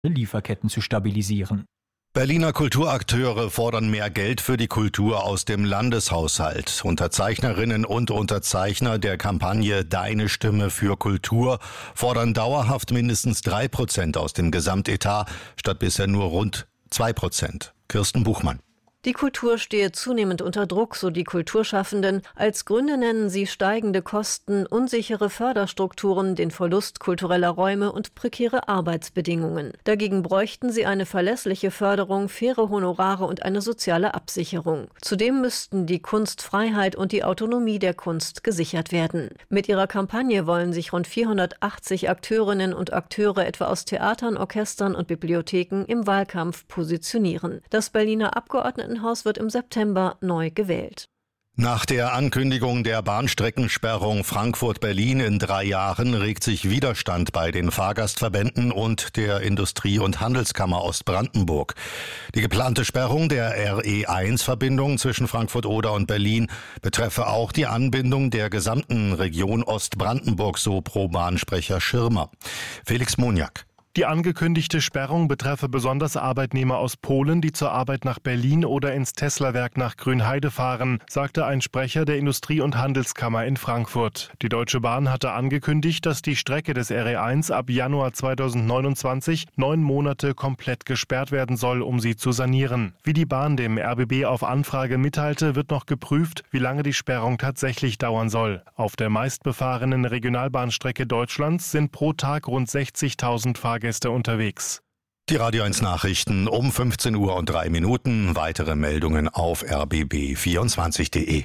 Lieferketten zu stabilisieren. Berliner Kulturakteure fordern mehr Geld für die Kultur aus dem Landeshaushalt. Unterzeichnerinnen und Unterzeichner der Kampagne Deine Stimme für Kultur fordern dauerhaft mindestens 3% aus dem Gesamtetat, statt bisher nur rund 2%. Kirsten Buchmann. Die Kultur stehe zunehmend unter Druck, so die Kulturschaffenden. Als Gründe nennen sie steigende Kosten, unsichere Förderstrukturen, den Verlust kultureller Räume und prekäre Arbeitsbedingungen. Dagegen bräuchten sie eine verlässliche Förderung, faire Honorare und eine soziale Absicherung. Zudem müssten die Kunstfreiheit und die Autonomie der Kunst gesichert werden. Mit ihrer Kampagne wollen sich rund 480 Akteurinnen und Akteure etwa aus Theatern, Orchestern und Bibliotheken im Wahlkampf positionieren. Das Berliner Abgeordnetenhaus wird im September neu gewählt. Nach der Ankündigung der Bahnstreckensperrung Frankfurt-Berlin in 3 Jahren regt sich Widerstand bei den Fahrgastverbänden und der Industrie- und Handelskammer Ostbrandenburg. Die geplante Sperrung der RE1-Verbindung zwischen Frankfurt-Oder und Berlin betreffe auch die Anbindung der gesamten Region Ostbrandenburg, so Pro-Bahnsprecher Schirmer. Felix Moniak. Die angekündigte Sperrung betreffe besonders Arbeitnehmer aus Polen, die zur Arbeit nach Berlin oder ins Tesla-Werk nach Grünheide fahren, sagte ein Sprecher der Industrie- und Handelskammer in Frankfurt. Die Deutsche Bahn hatte angekündigt, dass die Strecke des RE1 ab Januar 2029 9 Monate komplett gesperrt werden soll, um sie zu sanieren. Wie die Bahn dem RBB auf Anfrage mitteilte, wird noch geprüft, wie lange die Sperrung tatsächlich dauern soll. Auf der meistbefahrenen Regionalbahnstrecke Deutschlands sind pro Tag rund 60.000 Fahrgäste unterwegs. Die Radio 1 Nachrichten um 15:03. Weitere Meldungen auf rbb24.de.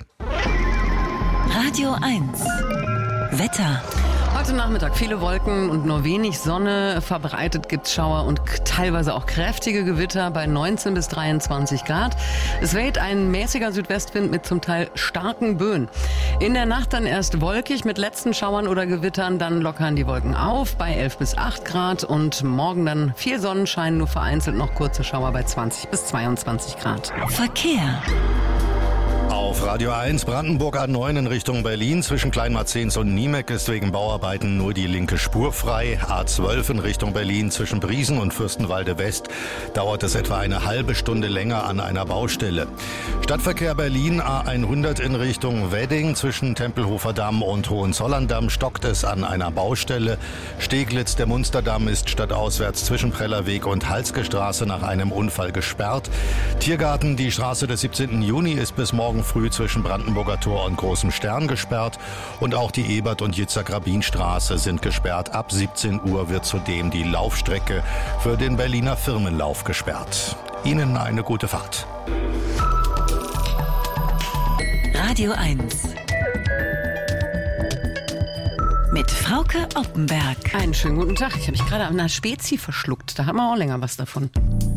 Radio 1 Wetter. Heute Nachmittag viele Wolken und nur wenig Sonne. Verbreitet gibt's Schauer und teilweise auch kräftige Gewitter bei 19 bis 23 Grad. Es weht ein mäßiger Südwestwind mit zum Teil starken Böen. In der Nacht dann erst wolkig mit letzten Schauern oder Gewittern. Dann lockern die Wolken auf bei 11 bis 8 Grad. Und morgen dann viel Sonnenschein, nur vereinzelt noch kurze Schauer bei 20 bis 22 Grad. Verkehr. Auf Radio 1 Brandenburg A9 in Richtung Berlin zwischen Kleinmarzens und Niemeck ist wegen Bauarbeiten nur die linke Spur frei. A12 in Richtung Berlin zwischen Briesen und Fürstenwalde West dauert es etwa eine halbe Stunde länger an einer Baustelle. Stadtverkehr Berlin A100 in Richtung Wedding zwischen Tempelhofer Damm und Hohenzollern-Damm stockt es an einer Baustelle. Steglitz, der Munsterdamm ist stadtauswärts zwischen Prellerweg und Halske Straße nach einem Unfall gesperrt. Tiergarten, die Straße des 17. Juni ist bis morgen früh zwischen Brandenburger Tor und Großem Stern gesperrt und auch die Ebert- und Jitzak-Rabin-Straße sind gesperrt. Ab 17 Uhr wird zudem die Laufstrecke für den Berliner Firmenlauf gesperrt. Ihnen eine gute Fahrt. Radio 1 mit Frauke Oppenberg. Einen schönen guten Tag. Ich habe mich gerade an einer Spezi verschluckt. Da haben wir auch länger was davon.